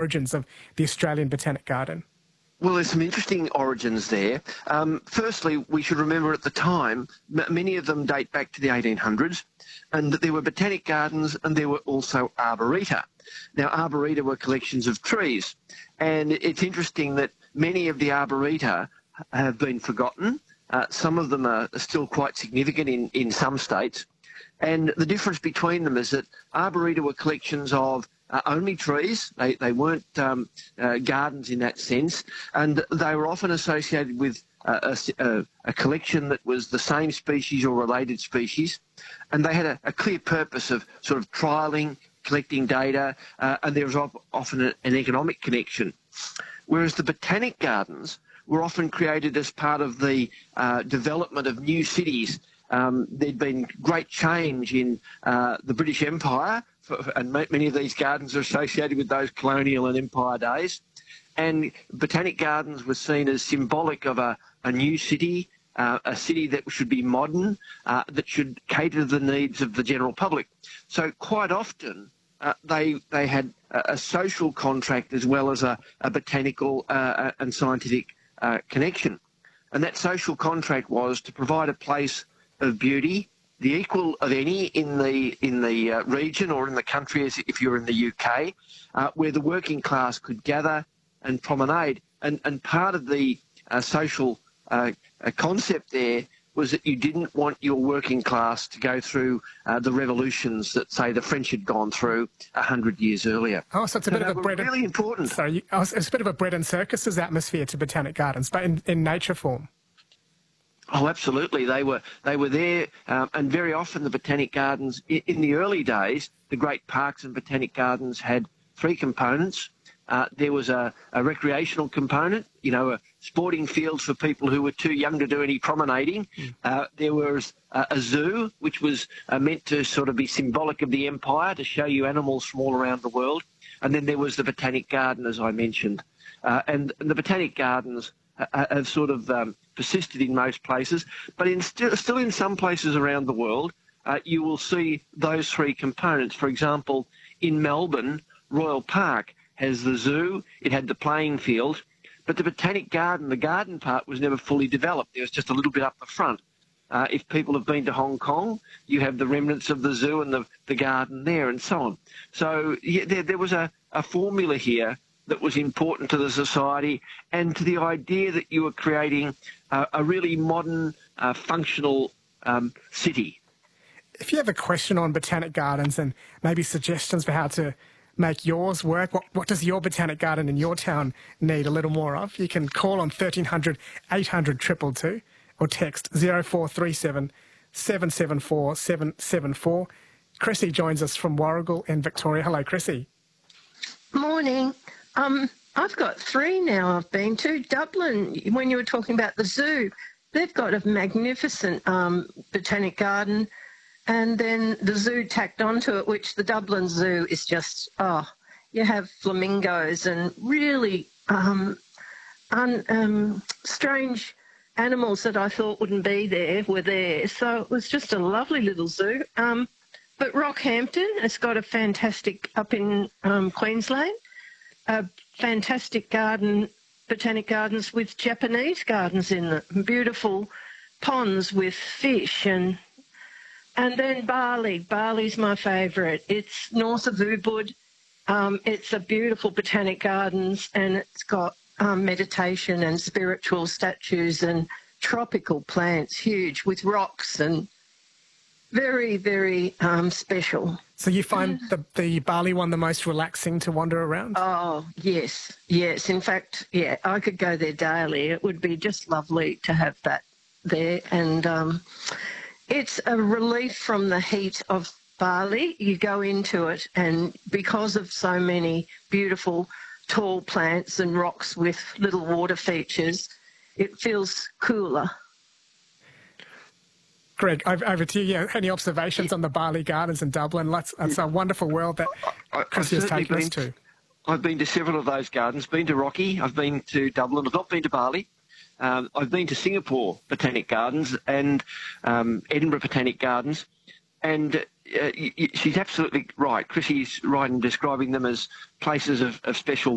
origins of the Australian Botanic Garden? Well, there's some interesting origins there. Firstly, we should remember at the time, many of them date back to the 1800s, and there were botanic gardens and there were also arboreta. Now, arboreta were collections of trees, and it's interesting that many of the arboreta have been forgotten. Some of them are still quite significant in some states, and the difference between them is that arboreta were collections of only trees. They weren't gardens in that sense, and they were often associated with a collection that was the same species or related species, and they had a clear purpose of sort of trialling, collecting data, and there was often an economic connection. Whereas the botanic gardens were often created as part of the development of new cities. There'd been great change in the British Empire, and many of these gardens are associated with those colonial and empire days. And botanic gardens were seen as symbolic of a new city, a city that should be modern, that should cater to the needs of the general public. So quite often they had a social contract as well as a botanical and scientific connection. And that social contract was to provide a place of beauty, the equal of any in the region or in the country, as if you're in the UK, where the working class could gather and promenade. And part of the social concept there was that you didn't want your working class to go through the revolutions that, say, the French had gone through 100 years earlier. Oh, so it's a bit of a bread really important. Sorry, it's a bit of a bread and circuses atmosphere to botanic gardens, but in nature form. Oh, absolutely. They were there, and very often the botanic gardens, in the early days, the great parks and botanic gardens had three components. There was a recreational component, sporting fields for people who were too young to do any promenading. There was a zoo, which was meant to sort of be symbolic of the empire, to show you animals from all around the world. And then there was the botanic garden, as I mentioned. And the botanic gardens have sort of persisted in most places, but still in some places around the world, you will see those three components. For example, in Melbourne, Royal Park has the zoo, it had the playing field, but the botanic garden, the garden part, was never fully developed. There was just a little bit up the front. If people have been to Hong Kong, you have the remnants of the zoo and the garden there and so on. So yeah, there was a formula here that was important to the society and to the idea that you were creating a really modern, functional city. If you have a question on botanic gardens and maybe suggestions for how to make yours work, what does your botanic garden in your town need a little more of? You can call on 1300 800 222 or text 0437 774 774. Chrissy joins us from Warragul in Victoria. Hello, Chrissy. Morning. I've got three now I've been to. Dublin, when you were talking about the zoo, they've got a magnificent botanic garden, and then the zoo tacked onto it, which the Dublin Zoo is just, you have flamingos and really strange animals that I thought wouldn't be there were there. So it was just a lovely little zoo. But Rockhampton has got a fantastic, up in Queensland, a fantastic garden, botanic gardens with Japanese gardens in them, beautiful ponds with fish, and then Bali. Bali's my favourite. It's north of Ubud. It's a beautiful botanic gardens, and it's got meditation and spiritual statues and tropical plants, huge, with rocks, and very, very special. So you find the Bali one the most relaxing to wander around? Oh, yes. In fact, yeah, I could go there daily. It would be just lovely to have that there. And it's a relief from the heat of Bali. You go into it, and because of so many beautiful tall plants and rocks with little water features, it feels cooler. Greg, over to you. Any observations on the Bali Gardens in Dublin? That's a wonderful world that Chrissy has taken us to. I've been to several of those gardens, been to Rocky, I've been to Dublin, I've not been to Bali. I've been to Singapore Botanic Gardens and Edinburgh Botanic Gardens, and she's absolutely right. Chrissy's right in describing them as places of special